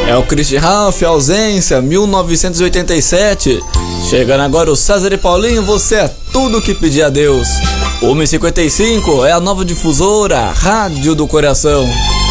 É o Christian Ralph, Ausência, 1987. Chegando agora o César e Paulinho, Você é Tudo Que Pedi a Deus. 1h55 é a nova difusora, Rádio do Coração.